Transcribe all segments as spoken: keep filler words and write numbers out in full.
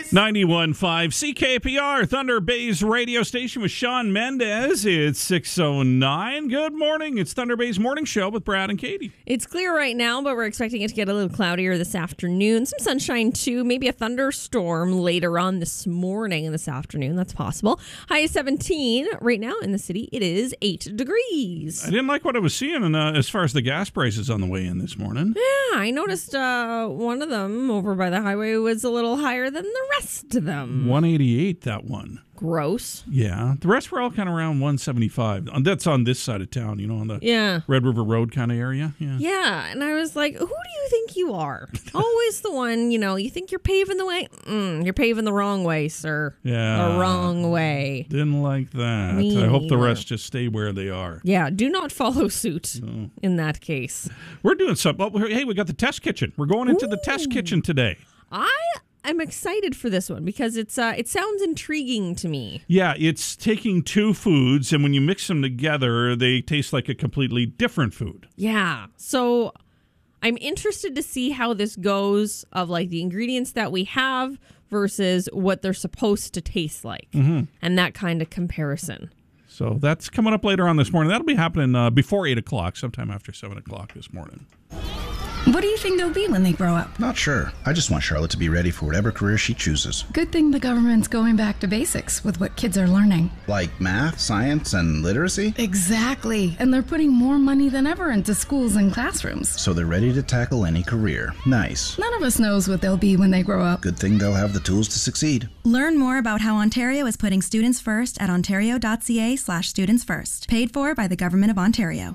ninety-one point five C K P R, Thunder Bay's radio station with Sean Mendez. It's six oh nine. Good morning. It's Thunder Bay's morning show with Brad and Katie. It's clear right now, but we're expecting it to get a little cloudier this afternoon. Some sunshine, too. Maybe a thunderstorm later on this morning and this afternoon. That's possible. High is seventeen. Right now in the city, it is eight degrees. I didn't like what I was seeing in, uh, as far as the gas prices on the way in this morning. Yeah, I noticed uh, one of them over by the highway was a little higher than the rest of them. one eighty-eight, that one. Gross. Yeah. The rest were all kind of around one seventy-five. That's on this side of town, you know, on the yeah. Red River Road kind of area. Yeah. Yeah. And I was like, who do you think you are? Always the one, you know, you think you're paving the way? Mm, you're paving the wrong way, sir. Yeah. The wrong way. Didn't like that. Me I hope the neither. rest just stay where they are. Yeah. Do not follow suit No. in that case. We're doing something. Well, hey, we got the test kitchen. We're going into Ooh. the test kitchen today. I am excited for this one because it's uh, it sounds intriguing to me. Yeah, it's taking two foods, and when you mix them together, they taste like a completely different food. Yeah. So I'm interested to see how this goes of like the ingredients that we have versus what they're supposed to taste like Mm-hmm. and that kind of comparison. So that's coming up later on this morning. That'll be happening uh, before eight o'clock, sometime after seven o'clock this morning. What do you think they'll be when they grow up? Not sure. I just want Charlotte to be ready for whatever career she chooses. Good thing the government's going back to basics with what kids are learning. Like math, science, and literacy? Exactly. And they're putting more money than ever into schools and classrooms. So they're ready to tackle any career. Nice. None of us knows what they'll be when they grow up. Good thing they'll have the tools to succeed. Learn more about how Ontario is putting students first at ontario.ca slash students first. Paid for by the Government of Ontario.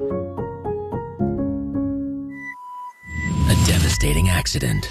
A devastating accident.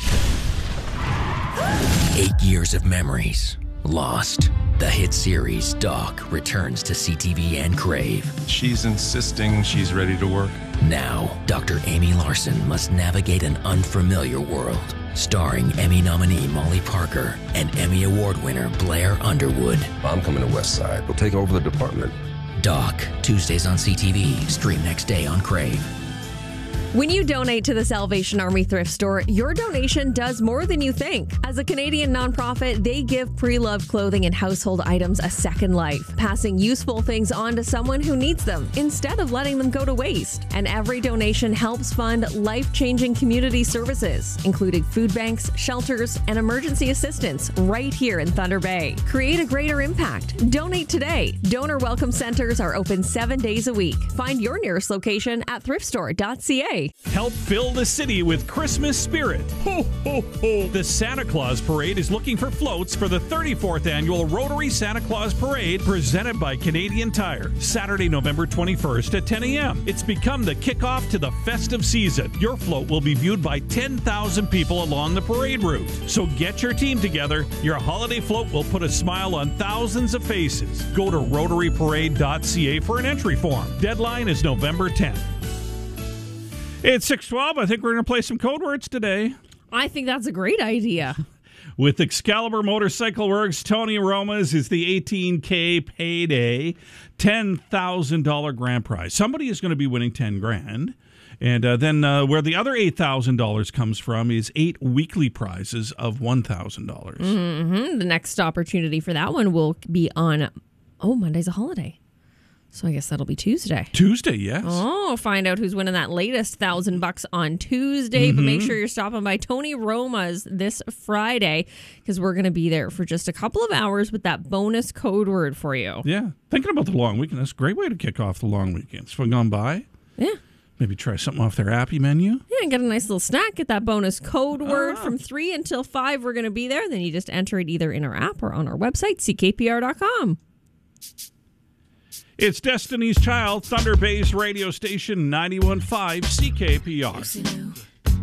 Eight years of memories lost. The hit series Doc returns to C T V and Crave. She's insisting she's ready to work. Now, Doctor Amy Larson must navigate an unfamiliar world. Starring Emmy nominee Molly Parker and Emmy Award winner Blair Underwood. I'm coming to West Side. We'll take over the department. Doc, Tuesdays on C T V. Stream next day on Crave. When you donate to the Salvation Army Thrift Store, your donation does more than you think. As a Canadian nonprofit, they give pre-loved clothing and household items a second life, passing useful things on to someone who needs them instead of letting them go to waste. And every donation helps fund life-changing community services, including food banks, shelters, and emergency assistance right here in Thunder Bay. Create a greater impact. Donate today. Donor welcome centers are open seven days a week. Find your nearest location at thrift store dot c a. Help fill the city with Christmas spirit. Ho, ho, ho. The Santa Claus Parade is looking for floats for the thirty-fourth annual Rotary Santa Claus Parade presented by Canadian Tire. Saturday, November twenty-first at ten a.m. It's become the kickoff to the festive season. Your float will be viewed by ten thousand people along the parade route. So get your team together. Your holiday float will put a smile on thousands of faces. Go to rotary parade dot c a for an entry form. Deadline is November tenth. It's six twelve. I think we're going to play some code words today. I think that's a great idea. With Excalibur Motorcycle Works, Tony Roma's is the eighteen K payday, ten thousand dollars grand prize. Somebody is going to be winning ten grand. And uh, then uh, where the other eight thousand dollars comes from is eight weekly prizes of one thousand dollars. Mm-hmm. The next opportunity for that one will be on, oh, Monday's a holiday. So I guess that'll be Tuesday. Tuesday, yes. Oh, find out who's winning that latest thousand bucks on Tuesday. Mm-hmm. But make sure you're stopping by Tony Roma's this Friday because we're going to be there for just a couple of hours with that bonus code word for you. Yeah. Thinking about the long weekend. That's a great way to kick off the long weekend. Swing on by. Yeah. Maybe try something off their appy menu. Yeah, and get a nice little snack. Get that bonus code word Ah. from three until five. We're going to be there. Then you just enter it either in our app or on our website, c k p r dot com. It's Destiny's Child, Thunder Bay's radio station, ninety-one point five C K P R.